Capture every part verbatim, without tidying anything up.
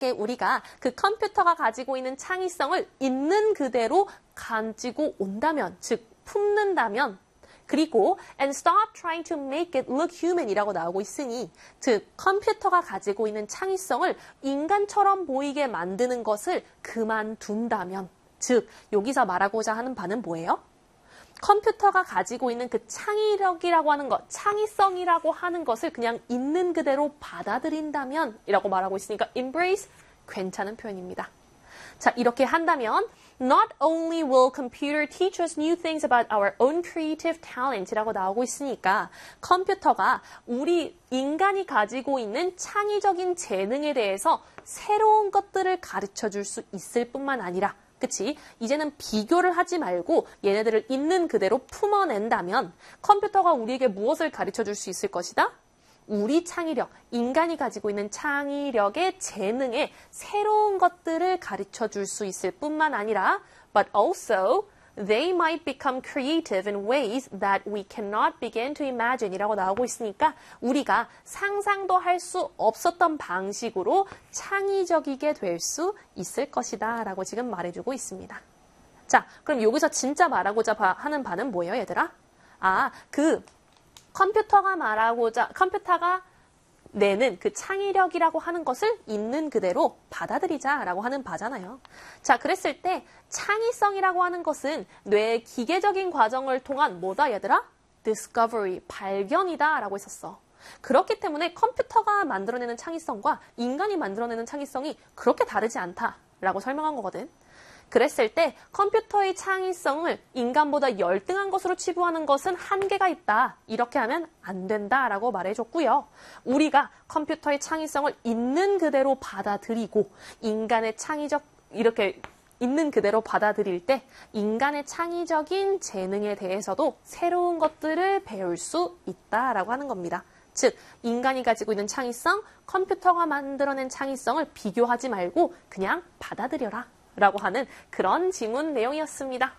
우리가 그 컴퓨터가 가지고 있는 창의성을 있는 그대로 가지고 온다면, 즉 품는다면, 그리고 and stop trying to make it look human이라고 나오고 있으니, 즉 컴퓨터가 가지고 있는 창의성을 인간처럼 보이게 만드는 것을 그만둔다면, 즉 여기서 말하고자 하는 바는 뭐예요? 컴퓨터가 가지고 있는 그 창의력이라고 하는 것, 창의성이라고 하는 것을 그냥 있는 그대로 받아들인다면 이라고 말하고 있으니까 embrace, 괜찮은 표현입니다. 자, 이렇게 한다면 Not only will computer teach us new things about our own creative talent 이라고 나오고 있으니까 컴퓨터가 우리 인간이 가지고 있는 창의적인 재능에 대해서 새로운 것들을 가르쳐 줄 수 있을 뿐만 아니라, 그치? 이제는 비교를 하지 말고 얘네들을 있는 그대로 품어낸다면 컴퓨터가 우리에게 무엇을 가르쳐 줄 수 있을 것이다? 우리 창의력, 인간이 가지고 있는 창의력의 재능에 새로운 것들을 가르쳐 줄 수 있을 뿐만 아니라 but also they might become creative in ways that we cannot begin to imagine 이라고 나오고 있으니까 우리가 상상도 할 수 없었던 방식으로 창의적이게 될 수 있을 것이다 라고 지금 말해주고 있습니다. 자, 그럼 여기서 진짜 말하고자 하는 바는 뭐예요, 얘들아? 아, 그 컴퓨터가 말하고자, 컴퓨터가 내는 그 창의력이라고 하는 것을 있는 그대로 받아들이자라고 하는 바잖아요. 자, 그랬을 때 창의성이라고 하는 것은 뇌의 기계적인 과정을 통한 뭐다, 얘들아? discovery, 발견이다 라고 했었어. 그렇기 때문에 컴퓨터가 만들어내는 창의성과 인간이 만들어내는 창의성이 그렇게 다르지 않다라고 설명한 거거든. 그랬을 때 컴퓨터의 창의성을 인간보다 열등한 것으로 치부하는 것은 한계가 있다. 이렇게 하면 안 된다라고 말해줬고요. 우리가 컴퓨터의 창의성을 있는 그대로 받아들이고 인간의 창의적 이렇게 있는 그대로 받아들일 때 인간의 창의적인 재능에 대해서도 새로운 것들을 배울 수 있다라고 하는 겁니다. 즉, 인간이 가지고 있는 창의성, 컴퓨터가 만들어낸 창의성을 비교하지 말고 그냥 받아들여라 라고 하는 그런 지문 내용이었습니다.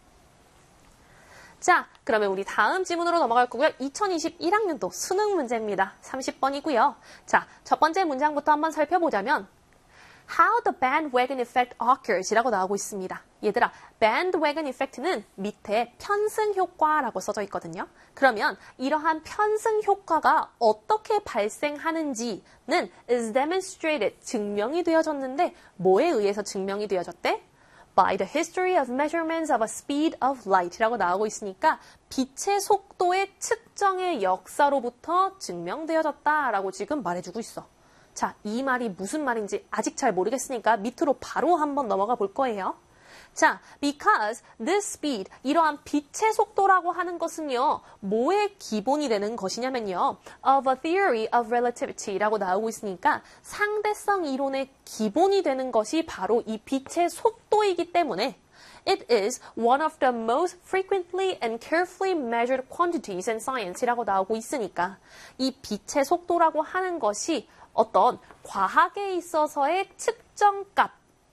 자, 그러면 우리 다음 지문으로 넘어갈 거고요. 이천이십일 학년도 수능 문제입니다. 삼십 번이고요. 자, 첫 번째 문장부터 한번 살펴보자면 How the bandwagon effect occurs 이라고 나오고 있습니다. 얘들아, bandwagon effect는 밑에 편승 효과라고 써져 있거든요. 그러면 이러한 편승 효과가 어떻게 발생하는지는 is demonstrated, 증명이 되어졌는데 뭐에 의해서 증명이 되어졌대? By the history of measurements of a speed of light 이라고 나오고 있으니까 빛의 속도의 측정의 역사로부터 증명되어졌다라고 지금 말해주고 있어. 자, 이 말이 무슨 말인지 아직 잘 모르겠으니까 밑으로 바로 한번 넘어가 볼 거예요. 자, because this speed, 이러한 빛의 속도라고 하는 것은요, 뭐의 기본이 되는 것이냐면요, of a theory of relativity라고 나오고 있으니까 상대성 이론의 기본이 되는 것이 바로 이 빛의 속도이기 때문에 It is one of the most frequently and carefully measured quantities in science이라고 나오고 있으니까 이 빛의 속도라고 하는 것이 어떤 과학에 있어서의 측정값,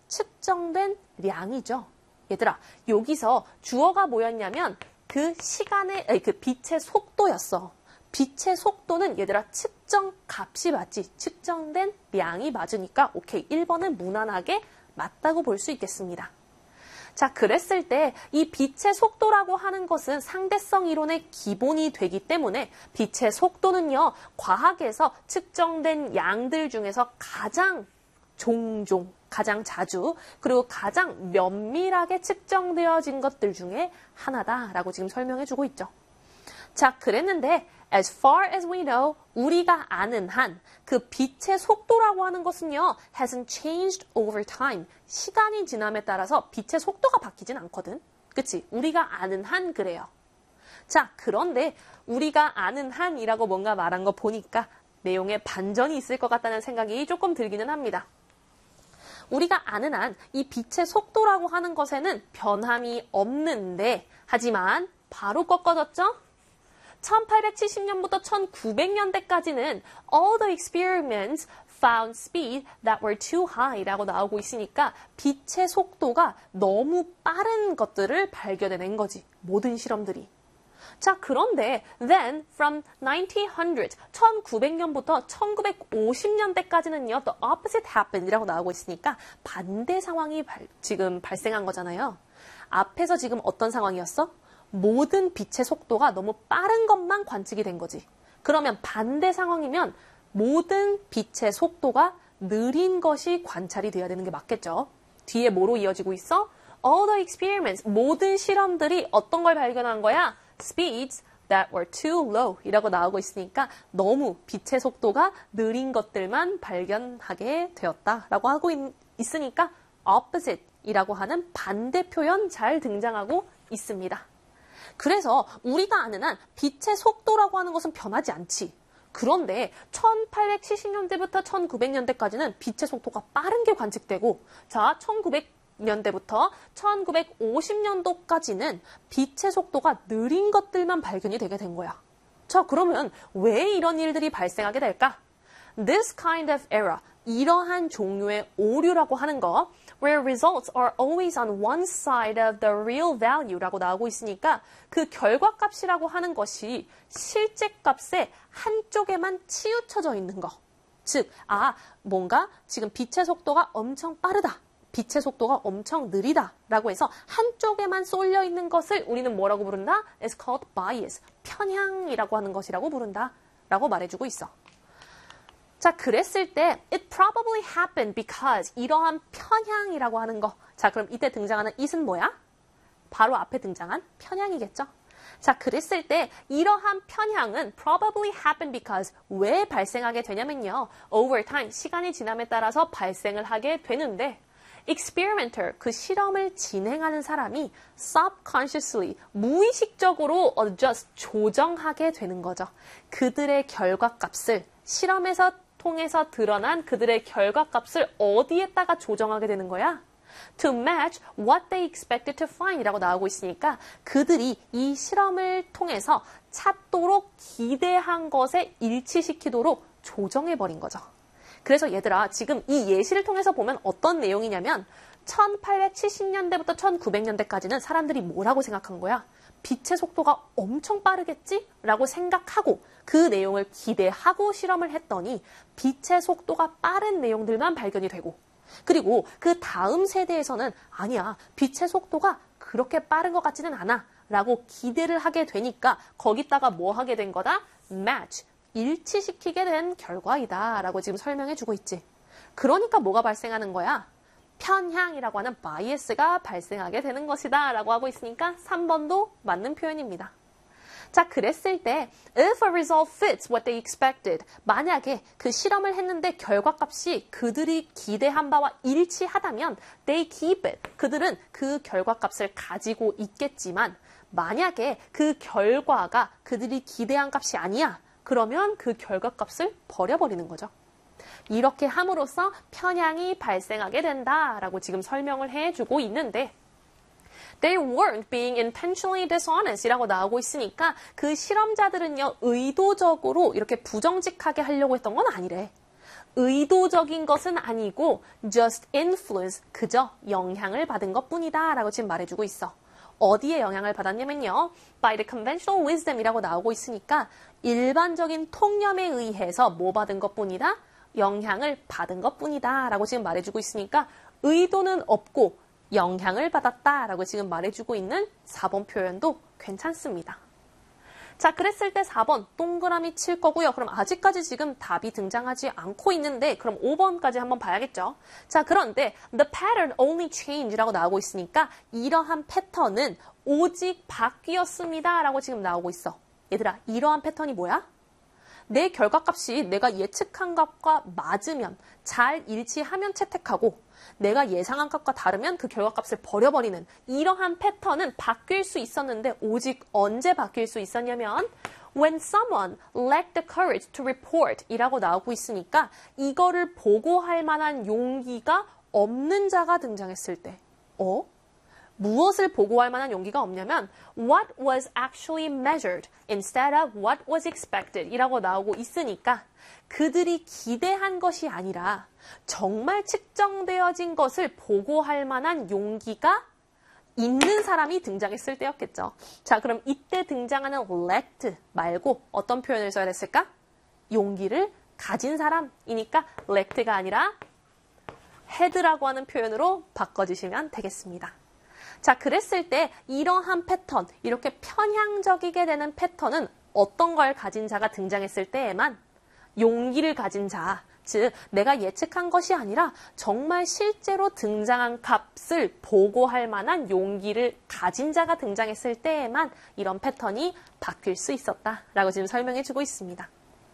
측정된 량이죠. 얘들아, 여기서 주어가 뭐였냐면 그 시간의, 아니, 그 빛의 속도였어. 빛의 속도는 얘들아 측정값이 맞지. 측정된 량이 맞으니까 오케이, 일 번은 무난하게 맞다고 볼 수 있겠습니다. 자, 그랬을 때 이 빛의 속도라고 하는 것은 상대성 이론의 기본이 되기 때문에 빛의 속도는요, 과학에서 측정된 양들 중에서 가장 종종, 가장 자주, 그리고 가장 면밀하게 측정되어진 것들 중에 하나다라고 지금 설명해주고 있죠. 자, 그랬는데 as far as we know, 우리가 아는 한 그 빛의 속도라고 하는 것은요, hasn't changed over time. 시간이 지남에 따라서 빛의 속도가 바뀌진 않거든. 그치? 우리가 아는 한 그래요. 자, 그런데 우리가 아는 한이라고 뭔가 말한 거 보니까 내용에 반전이 있을 것 같다는 생각이 조금 들기는 합니다. 우리가 아는 한 이 빛의 속도라고 하는 것에는 변함이 없는데, 하지만 바로 꺾어졌죠? 천팔백칠십 년부터 천구백 년대까지는 all the experiments found speed that were too high 라고 나오고 있으니까 빛의 속도가 너무 빠른 것들을 발견해낸 거지. 모든 실험들이. 자, 그런데 then from nineteen hundred, 천구백 년부터 천구백오십 년대까지는요, the opposite happened 이라고 나오고 있으니까 반대 상황이 발, 지금 발생한 거잖아요. 앞에서 지금 어떤 상황이었어? 모든 빛의 속도가 너무 빠른 것만 관측이 된 거지. 그러면 반대 상황이면 모든 빛의 속도가 느린 것이 관찰이 돼야 되는 게 맞겠죠. 뒤에 뭐로 이어지고 있어? All the experiments, 모든 실험들이 어떤 걸 발견한 거야? Speeds that were too low 이라고 나오고 있으니까 너무 빛의 속도가 느린 것들만 발견하게 되었다라고 하고 있, 있으니까 opposite 이라고 하는 반대 표현 잘 등장하고 있습니다. 그래서 우리가 아는 한 빛의 속도라고 하는 것은 변하지 않지. 그런데 천팔백칠십 년대부터 천구백 년대까지는 빛의 속도가 빠른 게 관측되고, 자, 천구백 년대부터 천구백오십 년도까지는 빛의 속도가 느린 것들만 발견이 되게 된 거야. 자, 그러면 왜 이런 일들이 발생하게 될까? This kind of error, 이러한 종류의 오류라고 하는 거, where results are always on one side of the real value라고 나오고 있으니까 그 결과값이라고 하는 것이 실제 값의 한쪽에만 치우쳐져 있는 거. 즉, 아, 뭔가 지금 빛의 속도가 엄청 빠르다. 빛의 속도가 엄청 느리다 라고 해서 한쪽에만 쏠려 있는 것을 우리는 뭐라고 부른다? It's called bias. 편향이라고 하는 것이라고 부른다 라고 말해주고 있어. 자, 그랬을 때 it probably happened because 이러한 편향이라고 하는 거. 자, 그럼 이때 등장하는 it은 뭐야? 바로 앞에 등장한 편향이겠죠. 자, 그랬을 때 이러한 편향은 probably happened because 왜 발생하게 되냐면요. over time, 시간이 지남에 따라서 발생을 하게 되는데 experimenter, 그 실험을 진행하는 사람이 subconsciously, 무의식적으로 adjust, 조정하게 되는 거죠. 그들의 결과값을, 실험에서 통해서 드러난 그들의 결과값을 어디에다가 조정하게 되는 거야? To match what they expected to find 이라고 나오고 있으니까 그들이 이 실험을 통해서 찾도록 기대한 것에 일치시키도록 조정해버린 거죠. 그래서 얘들아, 지금 이 예시를 통해서 보면 어떤 내용이냐면 천팔백칠십 년대부터 천구백 년대까지는 사람들이 뭐라고 생각한 거야? 빛의 속도가 엄청 빠르겠지? 라고 생각하고 그 내용을 기대하고 실험을 했더니 빛의 속도가 빠른 내용들만 발견이 되고, 그리고 그 다음 세대에서는 아니야, 빛의 속도가 그렇게 빠른 것 같지는 않아 라고 기대를 하게 되니까 거기다가 뭐 하게 된 거다? match, 일치시키게 된 결과이다 라고 지금 설명해 주고 있지. 그러니까 뭐가 발생하는 거야? 편향이라고 하는 바이애스가 발생하게 되는 것이다 라고 하고 있으니까 삼 번도 맞는 표현입니다. 자, 그랬을 때 if a result fits what they expected, 만약에 그 실험을 했는데 결과값이 그들이 기대한 바와 일치하다면 they keep it, 그들은 그 결과값을 가지고 있겠지만 만약에 그 결과가 그들이 기대한 값이 아니야, 그러면 그 결과값을 버려버리는 거죠. 이렇게 함으로써 편향이 발생하게 된다라고 지금 설명을 해주고 있는데 They weren't being intentionally dishonest 이라고 나오고 있으니까 그 실험자들은요, 의도적으로 이렇게 부정직하게 하려고 했던 건 아니래. 의도적인 것은 아니고 just influence, 그저 영향을 받은 것뿐이다 라고 지금 말해주고 있어. 어디에 영향을 받았냐면요, by the conventional wisdom 이라고 나오고 있으니까 일반적인 통념에 의해서 뭐 받은 것뿐이다? 영향을 받은 것뿐이다 라고 지금 말해주고 있으니까 의도는 없고 영향을 받았다 라고 지금 말해주고 있는 사 번 표현도 괜찮습니다. 자, 그랬을 때 사 번 동그라미 칠 거고요. 그럼 아직까지 지금 답이 등장하지 않고 있는데 그럼 오 번까지 한번 봐야겠죠. 자, 그런데 the pattern only changed 라고 나오고 있으니까 이러한 패턴은 오직 바뀌었습니다 라고 지금 나오고 있어. 얘들아, 이러한 패턴이 뭐야? 내 결과값이 내가 예측한 값과 맞으면, 잘 일치하면 채택하고 내가 예상한 값과 다르면 그 결과값을 버려버리는 이러한 패턴은 바뀔 수 있었는데 오직 언제 바뀔 수 있었냐면 when someone lacked the courage to report 이라고 나오고 있으니까 이거를 보고할 만한 용기가 없는 자가 등장했을 때. 어? 무엇을 보고할 만한 용기가 없냐면 what was actually measured instead of what was expected 이라고 나오고 있으니까 그들이 기대한 것이 아니라 정말 측정되어진 것을 보고할 만한 용기가 있는 사람이 등장했을 때였겠죠. 자, 그럼 이때 등장하는 let 말고 어떤 표현을 써야 됐을까? 용기를 가진 사람이니까 let가 아니라 had라고 하는 표현으로 바꿔주시면 되겠습니다. 자, 그랬을 때 이러한 패턴, 이렇게 편향적이게 되는 패턴은 어떤 걸 가진 자가 등장했을 때에만 용기를 가진 자, 즉 내가 예측한 것이 아니라 정말 실제로 등장한 값을 보고할 만한 용기를 가진 자가 등장했을 때에만 이런 패턴이 바뀔 수 있었다라고 지금 설명해 주고 있습니다.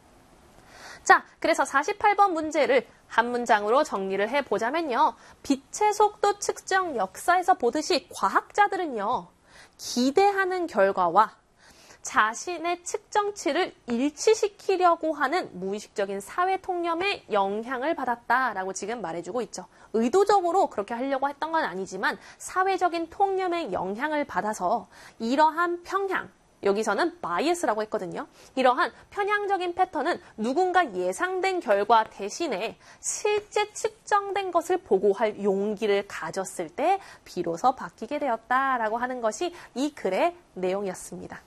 자, 그래서 사십팔 번 문제를 한 문장으로 정리를 해보자면요. 빛의 속도 측정 역사에서 보듯이 과학자들은요. 기대하는 결과와 자신의 측정치를 일치시키려고 하는 무의식적인 사회 통념에 영향을 받았다라고 지금 말해주고 있죠. 의도적으로 그렇게 하려고 했던 건 아니지만 사회적인 통념에 영향을 받아서 이러한 평향, 여기서는 bias라고 했거든요. 이러한 편향적인 패턴은 누군가 예상된 결과 대신에 실제 측정된 것을 보고할 용기를 가졌을 때 비로소 바뀌게 되었다라고 하는 것이 이 글의 내용이었습니다.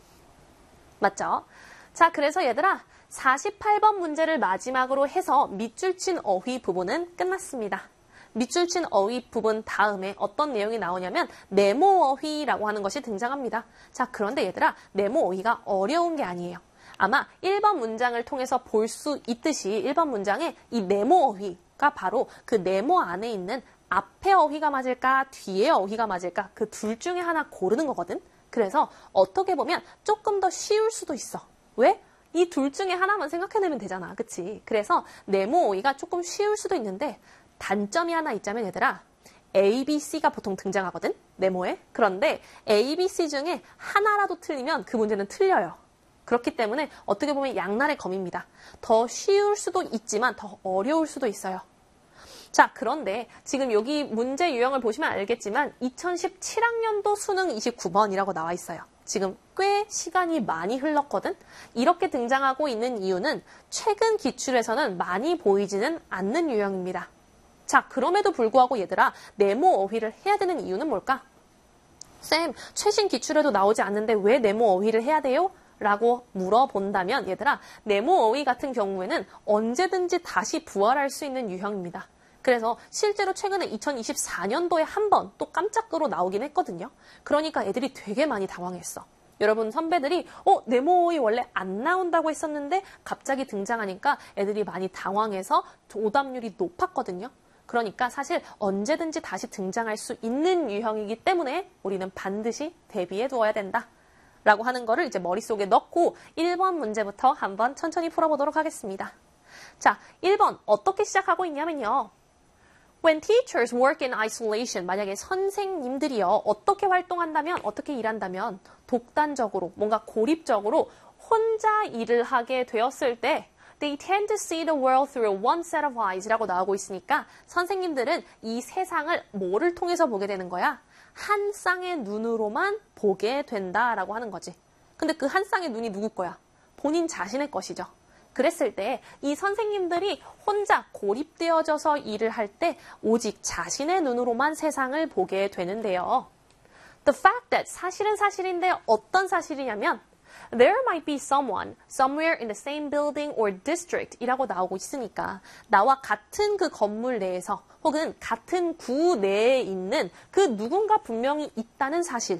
맞죠? 자, 그래서 얘들아 사십팔 번 문제를 마지막으로 해서 밑줄 친 어휘 부분은 끝났습니다. 밑줄 친 어휘 부분 다음에 어떤 내용이 나오냐면 네모 어휘라고 하는 것이 등장합니다. 자, 그런데 얘들아 네모 어휘가 어려운 게 아니에요. 아마 일 번 문장을 통해서 볼 수 있듯이 일 번 문장에 이 네모 어휘가 바로 그 네모 안에 있는 앞에 어휘가 맞을까 뒤에 어휘가 맞을까 그 둘 중에 하나 고르는 거거든. 그래서 어떻게 보면 조금 더 쉬울 수도 있어. 왜? 이 둘 중에 하나만 생각해내면 되잖아. 그치? 그래서 네모 어휘가 조금 쉬울 수도 있는데 단점이 하나 있자면 얘들아 A, B, C가 보통 등장하거든? 네모에. 그런데 A, B, C 중에 하나라도 틀리면 그 문제는 틀려요. 그렇기 때문에 어떻게 보면 양날의 검입니다. 더 쉬울 수도 있지만 더 어려울 수도 있어요. 자, 그런데 지금 여기 문제 유형을 보시면 알겠지만 이천십칠 학년도 수능 이십구 번이라고 나와 있어요. 지금 꽤 시간이 많이 흘렀거든? 이렇게 등장하고 있는 이유는 최근 기출에서는 많이 보이지는 않는 유형입니다. 자, 그럼에도 불구하고 얘들아 네모 어휘를 해야 되는 이유는 뭘까? 쌤, 최신 기출에도 나오지 않는데 왜 네모 어휘를 해야 돼요? 라고 물어본다면 얘들아 네모 어휘 같은 경우에는 언제든지 다시 부활할 수 있는 유형입니다. 그래서 실제로 최근에 이천이십사 년도에 한 번 또 깜짝으로 나오긴 했거든요. 그러니까 애들이 되게 많이 당황했어. 여러분 선배들이 어 네모 어휘 원래 안 나온다고 했었는데 갑자기 등장하니까 애들이 많이 당황해서 오답률이 높았거든요. 그러니까 사실 언제든지 다시 등장할 수 있는 유형이기 때문에 우리는 반드시 대비해 두어야 된다. 라고 하는 거를 이제 머릿속에 넣고 일 번 문제부터 한번 천천히 풀어보도록 하겠습니다. 자, 일 번 어떻게 시작하고 있냐면요. When teachers work in isolation, 만약에 선생님들이요, 어떻게 활동한다면, 어떻게 일한다면, 독단적으로, 뭔가 고립적으로 혼자 일을 하게 되었을 때, They tend to see the world through one set of eyes 라고 나오고 있으니까 선생님들은 이 세상을 뭐를 통해서 보게 되는 거야? 한 쌍의 눈으로만 보게 된다라고 하는 거지. 근데 그 한 쌍의 눈이 누구 거야? 본인 자신의 것이죠. 그랬을 때 이 선생님들이 혼자 고립되어져서 일을 할 때 오직 자신의 눈으로만 세상을 보게 되는데요. The fact that 사실은 사실인데 어떤 사실이냐면 There might be someone somewhere in the same building or district 이라고 나오고 있으니까 나와 같은 그 건물 내에서 혹은 같은 구 내에 있는 그 누군가 분명히 있다는 사실.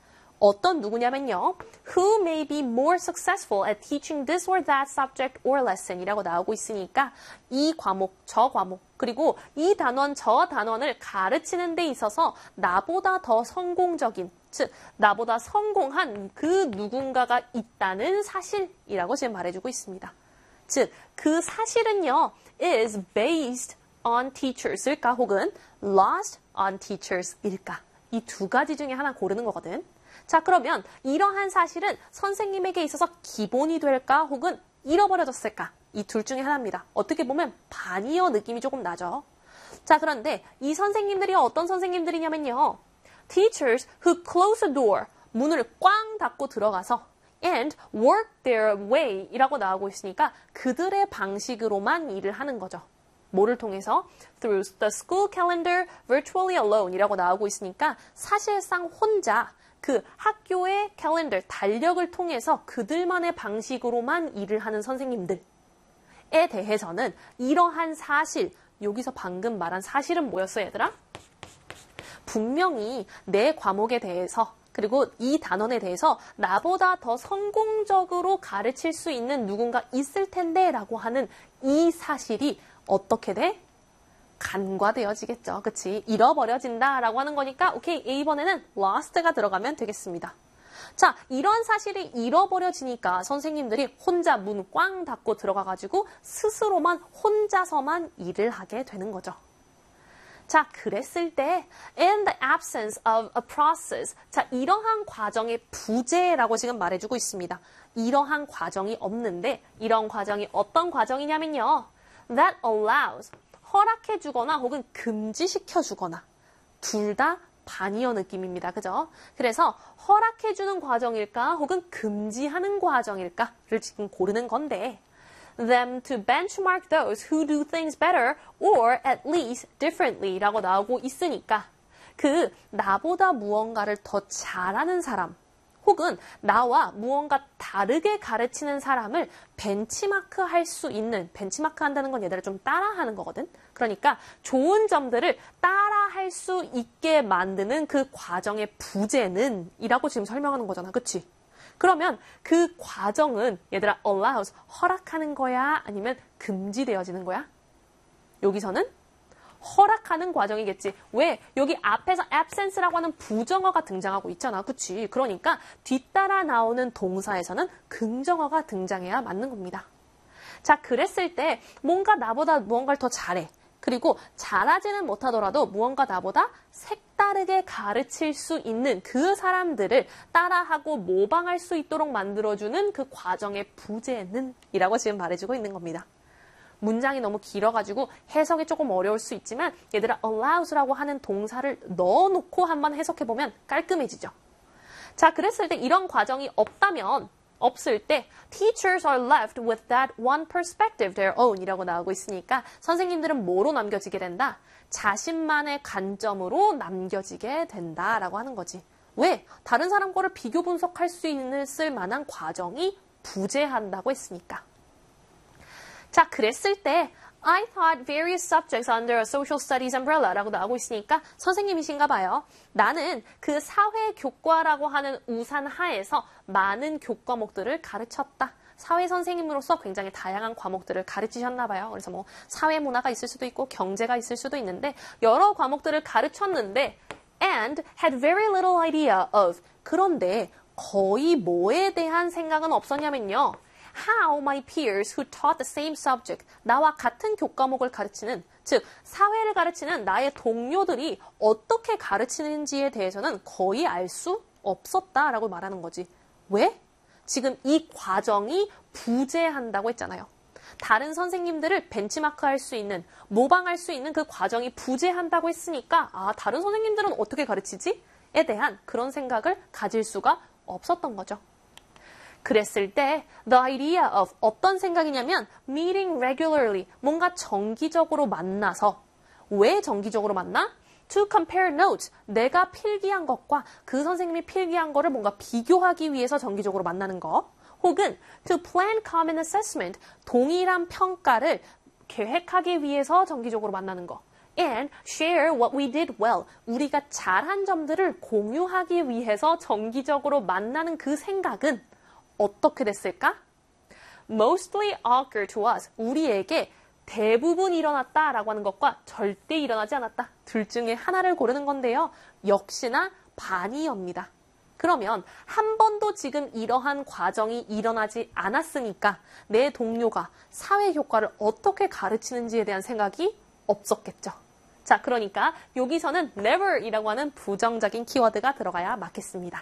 어떤 누구냐면요. Who may be more successful at teaching this or that subject or lesson 이라고 나오고 있으니까 이 과목, 저 과목, 그리고 이 단원, 저 단원을 가르치는 데 있어서 나보다 더 성공적인, 즉 나보다 성공한 그 누군가가 있다는 사실이라고 지금 말해주고 있습니다. 즉, 그 사실은요. is based on teachers일까 혹은 lost on teachers일까 이 두 가지 중에 하나 고르는 거거든. 자, 그러면 이러한 사실은 선생님에게 있어서 기본이 될까 혹은 잃어버려졌을까? 이 둘 중에 하나입니다. 어떻게 보면 반이어 느낌이 조금 나죠. 자, 그런데 이 선생님들이 어떤 선생님들이냐면요. Teachers who close a door, 문을 꽝 닫고 들어가서 and work their way 이라고 나오고 있으니까 그들의 방식으로만 일을 하는 거죠. 뭐를 통해서? Through the school calendar virtually alone 이라고 나오고 있으니까 사실상 혼자 그 학교의 캘린더, 달력을 통해서 그들만의 방식으로만 일을 하는 선생님들에 대해서는 이러한 사실, 여기서 방금 말한 사실은 뭐였어, 얘들아? 분명히 내 과목에 대해서 그리고 이 단원에 대해서 나보다 더 성공적으로 가르칠 수 있는 누군가 있을 텐데 라고 하는 이 사실이 어떻게 돼? 간과되어지겠죠. 그치? 잃어버려진다 라고 하는 거니까 오케이, A번에는 lost가 들어가면 되겠습니다. 자, 이런 사실이 잃어버려지니까 선생님들이 혼자 문 꽝 닫고 들어가가지고 스스로만 혼자서만 일을 하게 되는 거죠. 자, 그랬을 때 in the absence of a process, 자, 이러한 과정의 부재라고 지금 말해주고 있습니다. 이러한 과정이 없는데 이런 과정이 어떤 과정이냐면요. that allows, 허락해주거나 혹은 금지시켜주거나 둘 다 반이어 느낌입니다. 그죠? 그래서 허락해주는 과정일까 혹은 금지하는 과정일까를 지금 고르는 건데 them to benchmark those who do things better or at least differently 라고 나오고 있으니까 그 나보다 무언가를 더 잘하는 사람 혹은 나와 무언가 다르게 가르치는 사람을 벤치마크 할 수 있는, 벤치마크 한다는 건 얘들을 좀 따라하는 거거든. 그러니까 좋은 점들을 따라할 수 있게 만드는 그 과정의 부재는 이라고 지금 설명하는 거잖아. 그치? 그러면 그 과정은 얘들아 allows, 허락하는 거야? 아니면 금지되어지는 거야? 여기서는 허락하는 과정이겠지. 왜? 여기 앞에서 absence라고 하는 부정어가 등장하고 있잖아. 그치? 그러니까 뒤따라 나오는 동사에서는 긍정어가 등장해야 맞는 겁니다. 자, 그랬을 때 뭔가 나보다 무언가를 더 잘해. 그리고 잘하지는 못하더라도 무언가 나보다 색다르게 가르칠 수 있는 그 사람들을 따라하고 모방할 수 있도록 만들어주는 그 과정의 부재는 이라고 지금 말해주고 있는 겁니다. 문장이 너무 길어가지고 해석이 조금 어려울 수 있지만 얘들아 allows라고 하는 동사를 넣어놓고 한번 해석해보면 깔끔해지죠. 자, 그랬을 때 이런 과정이 없다면 없을 때 teachers are left with that one perspective their own 이라고 나오고 있으니까 선생님들은 뭐로 남겨지게 된다? 자신만의 관점으로 남겨지게 된다라고 하는 거지. 왜? 다른 사람 거를 비교 분석할 수 있을 만한 과정이 부재한다고 했으니까. 자, 그랬을 때 I taught various subjects under a social studies umbrella 라고 나오고 있으니까 선생님이신가 봐요. 나는 그 사회교과라고 하는 우산 하에서 많은 교과목들을 가르쳤다. 사회 선생님으로서 굉장히 다양한 과목들을 가르치셨나 봐요. 그래서 뭐 사회문화가 있을 수도 있고 경제가 있을 수도 있는데 여러 과목들을 가르쳤는데 and had very little idea of 그런데 거의 뭐에 대한 생각은 없었냐면요. How my peers who taught the same subject, 나와 같은 교과목을 가르치는, 즉 사회를 가르치는 나의 동료들이 어떻게 가르치는지에 대해서는 거의 알 수 없었다라고 말하는 거지. 왜? 지금 이 과정이 부재한다고 했잖아요. 다른 선생님들을 벤치마크할 수 있는, 모방할 수 있는 그 과정이 부재한다고 했으니까 아, 다른 선생님들은 어떻게 가르치지? 에 대한 그런 생각을 가질 수가 없었던 거죠. 그랬을 때 the idea of 어떤 생각이냐면 meeting regularly 뭔가 정기적으로 만나서 왜 정기적으로 만나? To compare notes 내가 필기한 것과 그 선생님이 필기한 거를 뭔가 비교하기 위해서 정기적으로 만나는 거 혹은 to plan common assessment 동일한 평가를 계획하기 위해서 정기적으로 만나는 거 and share what we did well 우리가 잘한 점들을 공유하기 위해서 정기적으로 만나는 그 생각은 어떻게 됐을까? Mostly occur to us. 우리에게 대부분 일어났다라고 하는 것과 절대 일어나지 않았다. 둘 중에 하나를 고르는 건데요. 역시나 반이옵니다. 그러면 한 번도 지금 이러한 과정이 일어나지 않았으니까 내 동료가 사회교과를 어떻게 가르치는지에 대한 생각이 없었겠죠. 자, 그러니까 여기서는 never이라고 하는 부정적인 키워드가 들어가야 맞겠습니다.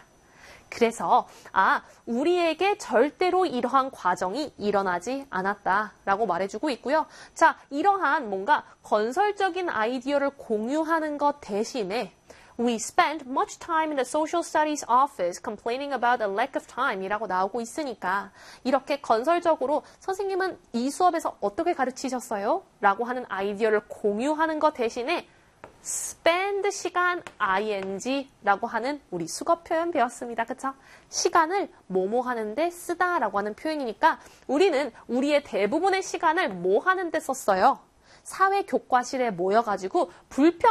그래서 아 우리에게 절대로 이러한 과정이 일어나지 않았다라고 말해주고 있고요. 자, 이러한 뭔가 건설적인 아이디어를 공유하는 것 대신에 We spent much time in the social studies office complaining about a lack of time 이라고 나오고 있으니까 이렇게 건설적으로 선생님은 이 수업에서 어떻게 가르치셨어요? 라고 하는 아이디어를 공유하는 것 대신에 spend 시간 ing라고 하는 우리 수거 표현 배웠습니다. 그쵸? 시간을 뭐뭐 하는데 쓰다 라고 하는 표현이니까 우리는 우리의 대부분의 시간을 뭐 하는데 썼어요? 사회 교과실에 모여가지고 불평